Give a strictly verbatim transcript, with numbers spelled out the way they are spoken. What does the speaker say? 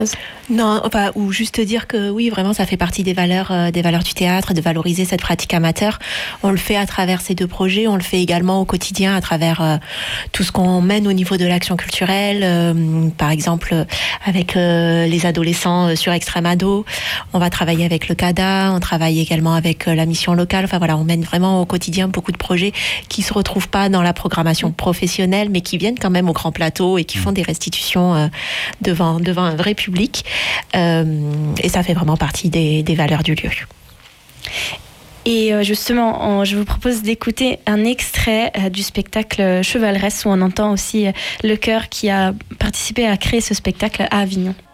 Non, enfin, ou juste dire que oui, vraiment, ça fait partie des valeurs, euh, des valeurs du théâtre, de valoriser cette pratique amateur. On le fait à travers ces deux projets, on le fait également au quotidien à travers euh, tout ce qu'on mène au niveau de l'action culturelle. Euh, par exemple, euh, avec euh, les adolescents euh, sur Extrême Ado, on va travailler avec le C A D A, on travaille également avec euh, la mission locale. Enfin voilà, on mène vraiment au quotidien beaucoup de projets qui se retrouvent pas dans la programmation professionnelle, mais qui viennent quand même au grand plateau et qui font des restitutions euh, devant devant un vrai public. Euh, et ça fait vraiment partie des, des valeurs du lieu. Et justement, on, je vous propose d'écouter un extrait euh, du spectacle Chevaleresse, où on entend aussi euh, le chœur qui a participé à créer ce spectacle à Avignon.